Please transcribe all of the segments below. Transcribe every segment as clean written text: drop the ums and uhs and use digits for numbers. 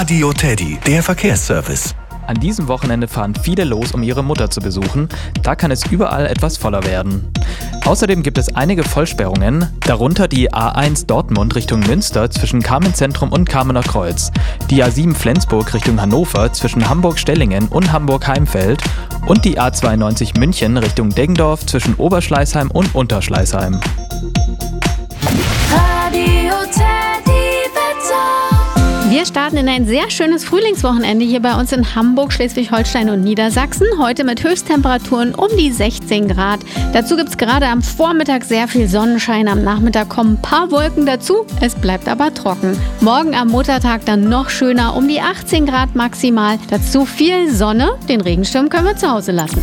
Radio Teddy, der Verkehrsservice. An diesem Wochenende fahren viele los, um ihre Mutter zu besuchen. Da kann es überall etwas voller werden. Außerdem gibt es einige Vollsperrungen, darunter die A1 Dortmund Richtung Münster zwischen Kamenz-Zentrum und Kamener Kreuz, die A7 Flensburg Richtung Hannover zwischen Hamburg-Stellingen und Hamburg-Heimfeld und die A92 München Richtung Deggendorf zwischen Oberschleißheim und Unterschleißheim. Wir starten in ein sehr schönes Frühlingswochenende hier bei uns in Hamburg, Schleswig-Holstein und Niedersachsen. Heute mit Höchsttemperaturen um die 16 Grad. Dazu gibt es gerade am Vormittag sehr viel Sonnenschein. Am Nachmittag kommen ein paar Wolken dazu. Es bleibt aber trocken. Morgen am Muttertag dann noch schöner, um die 18 Grad maximal. Dazu viel Sonne. Den Regenschirm können wir zu Hause lassen.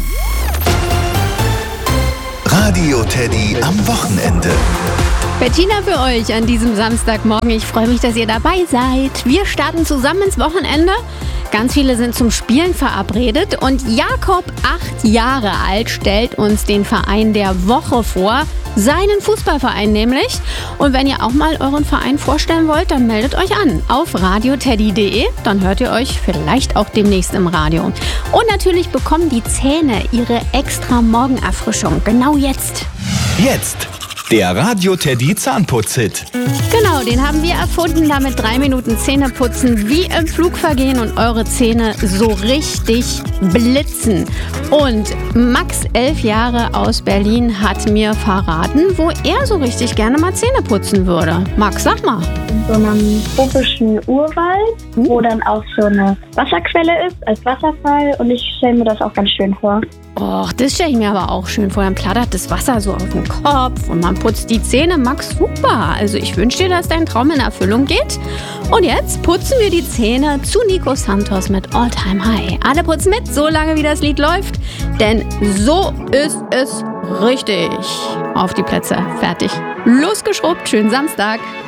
Radio Teddy am Wochenende. Bettina für euch an diesem Samstagmorgen. Ich freue mich, dass ihr dabei seid. Wir starten zusammen ins Wochenende. Ganz viele sind zum Spielen verabredet. Und Jakob, 8 Jahre alt, stellt uns den Verein der Woche vor. Seinen Fußballverein nämlich. Und wenn ihr auch mal euren Verein vorstellen wollt, dann meldet euch an auf radioteddy.de. Dann hört ihr euch vielleicht auch demnächst im Radio. Und natürlich bekommen die Zähne ihre extra Morgenerfrischung. Genau jetzt. Jetzt der Radio Teddy Zahnputz-Hit. Genau, den haben wir erfunden, damit 3 Minuten Zähne putzen wie im Flug vergehen und eure Zähne so richtig blitzen. Und Max, 11 Jahre aus Berlin, hat mir verraten, wo er so richtig gerne mal Zähne putzen würde. Max, sag mal. In so einem tropischen Urwald, wo dann auch so eine Wasserquelle ist, als Wasserfall. Und ich stelle mir das auch ganz schön vor. Och, das stelle ich mir aber auch schön vor. Dann plattert das Wasser so auf den Kopf und man putzt die Zähne. Max, super. Also ich wünsche dir, dass dein Traum in Erfüllung geht. Und jetzt putzen wir die Zähne zu Nico Santos mit All Time High. Alle putzen mit, so lange wie das Lied läuft. Denn so ist es richtig. Auf die Plätze, fertig. Losgeschrubbt, schönen Samstag.